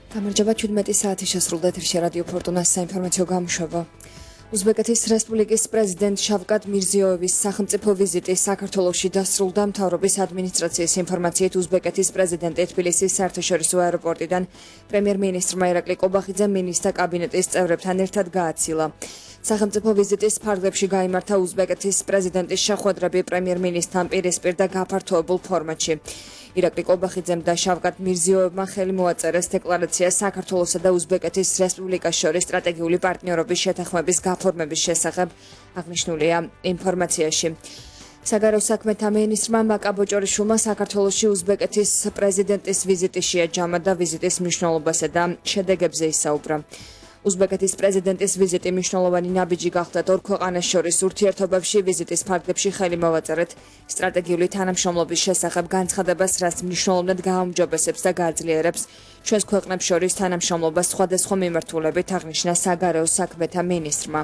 გამარჯობა 17 საათი შესრულდა ეთერში რადიო ფორტუნას საინფორმაციო გამოშვება. უზბეკეთის რესპუბლიკის პრეზიდენტ შავკატ მირზიოევის სახელმწიფო ვიზიტი საქართველოში დასრულდა. მთავრობის ადმინისტრაციის ინფორმაციით უზბეკეთის პრეზიდენტი თბილისის საერთაშორისო აეროპორტიდან პრემიერ-მინისტრმა ირაკლი კობახიძემ მინისტრთა კაბინეტის წევრებთან ერთად გააცილა. სახელმწიფო ვიზიტის ფარგლებში გაიმართა უზბეკეთის პრეზიდენტის შეხვედრები პრემიერ-მინისტრთან პირისპირ და გაფართოებულ ფორმატში. ირაკლი კობახიძემ და შავკატ მირზიოევმა ხელი მოაწერეს დეკლარაცია საქართველოსა და უზბეკეთის რესპუბლიკას შორის სტრატეგიული პარტნიორობის შეთანხმების გაფორმების შესახებ, აღნიშნულია ინფორმაციაში. საგარეო საქმეთა მინისტრმა მაკა ბოჭორიშვილმა საქართველოში უზბეკეთის პრეზიდენტის ვიზიტი შეაჯამა და ვიზიტის მნიშვნელობასა და შედეგებზე ისაუბრა. უზბეკეთის პრეზიდენტის ვიზიტი მნიშვნელოვანი ნაბიჯი გახდა ორ ქვეყანას შორის ურთიერთობებში. ვიზიტის ფარგლებში ხელი მოვაწერეთ სტრატეგიული თანამშრომლობის შესახებ განცხადებას, რაც მნიშვნელოვნად გააუმჯობესებს და გააძლიერებს ჩვენს ქვეყნებს შორის თანამშრომლობას სხვადასხვა მიმართულებით, აღნიშნა საგარეო საქმეთა მინისტრმა.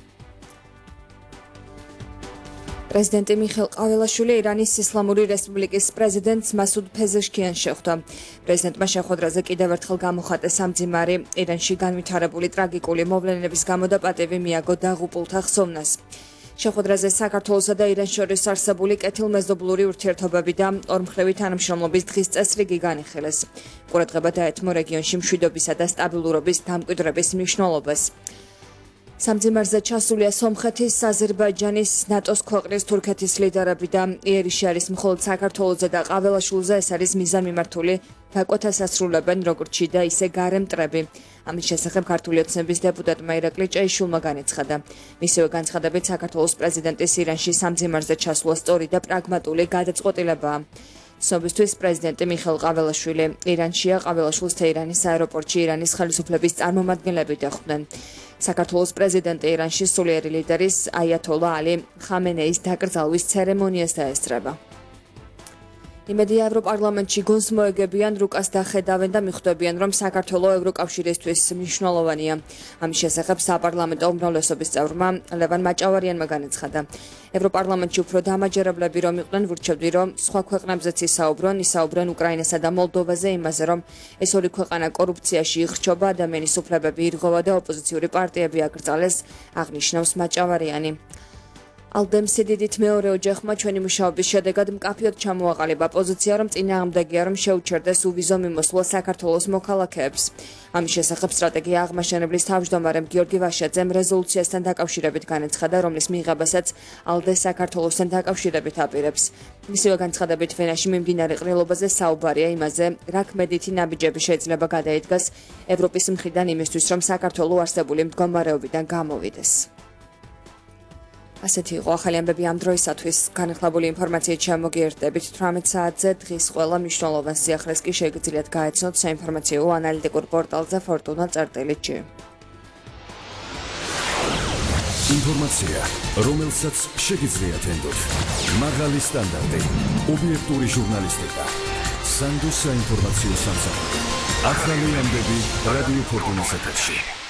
პრეზიდენტი მიხეილ ყაველაშვილი ირანის ისლამური რესპუბლიკის პრეზიდენტს მასუდ ფეზეშქიანს შეხვდა. პრეზიდენტმა შეხვედრაზე კიდევ ერთხელ გამოხატა სამძიმარი ირანში განვითარებული ტრაგიკული მოვლენების გამო და პატივი მიაგო დაღუპულთა ხსოვნას. შეხვედრაზე საქართველოსა და ირანს შორის არსებული კეთილმეზობლური ურთიერთობები და ორმხრივი თანამშრომლობის დღის წესრიგი განიხილეს. ყურადღება დაეთმო რეგიონში მშვიდობისა და სტაბილურობის დამკვიდრების მნიშვნელობას. სამძიმარზე ჩასულია სომხეთის, აზერბაიჯანის, ნატოს ქვეყნის, თურქეთის ლიდერები და იერიში არის მხოლოდ საქართველოზე და ყაველაშვილზე ეს არის მიზანმიმართული გაკვეთას ასრულებენ როგორც შიდა, ისე გარე მტრები. ამის შესახებ ქართული ოცნების დეპუტატმა ირაკლი ჭეიშვილმა განაცხადა. მისივე განცხადებით საქართველოს პრეზიდენტის ირანში სამძიმარზე ჩასვლა სწორი და პრაგმატული გადაწყვეტილებაა. ცნობისთვის პრეზიდენტი მიხეილ ყაველაშვილი ირანშია. ყაველაშვილს თეირანის აეროპორტში ირანის ხელისუფლების წარმომადგენლები დახვდნენ. საქართველოს პრეზიდენტი ირანში სულიერი ლიდერის აიათოლა ალი ხამენეის დაკრძალვის ცერემონიას დაესწრება. იმედია ევროპარლამენტში გონს მოეგებიან, რუკას დახედავენ და მიხვდებიან, რომ საქართველო ევროკავშირისთვის მნიშვნელოვანია. ამის შესახებ საპარლამენტო უმრავლესობის წევრმა ლევან მაჭავარიანმა განაცხადა. ევროპარლამენტში უფრო დამაჯერებლები რომ იყვნენ, ვურჩევდი, რომ სხვა ქვეყნებზეც ისაუბრონ უკრაინასა და მოლდოვაზე იმაზე, რომ ეს ორი ქვეყანა კორუფციაში იხრჩობა, ადამიანის უფლებები ირღვევა და ოპოზიციური პარტიები აკრძალეს, აღნიშნავს მაჭავარიანი. ალდემ სიდიდით მეორე ოჯახმა ჩვენი მუშაობის შედეგად მკაფიოდ ჩამოაყალიბა პოზიცია, რომ წინააღმდეგია, რომ შეუჩერდეს უვიზო მიმოსვლა საქართველოს მოქალაქეებს. ამის შესახებ სტრატეგია აღმაშენებლის თავმჯდომარემ გიორგი ვაშაძემ რეზოლუციასთან დაკავშირებით განაცხადა, რომლის მიღებასაც ალდე საქართველოსთან დაკავშირებით აპირებს. მისივე განცხადებით ვენაში მიმდინარე ყრილობაზე საუბარია იმაზე, რა ქმედითი ნაბიჯები შეიძლება გადაიდგას ევროპის მხრიდან იმისთვის, რომ საქართველო არსებული მდგომარეობიდან გამოვიდეს. ასეთი იყო ახალი ამბები ამ დროისათვის. განახლებული ინფორმაციით შემოგიერთდებით 18 საათზე. დღის ყველა მნიშვნელოვან სიახლეს კი შეგიძლიათ გაეცნოთ საინფორმაციო ანალიტიკურ პორტალზე fortuna.gr. ინფორმაცია, რომელსაც შეგიძლიათ ენდოთ. მაღალი სტანდარტი, ობიექტური ჟურნალისტიკა, სანდო საინფორმაციო სამსახური. ახალი ამბები რადიო ფორტუნას ეთერში.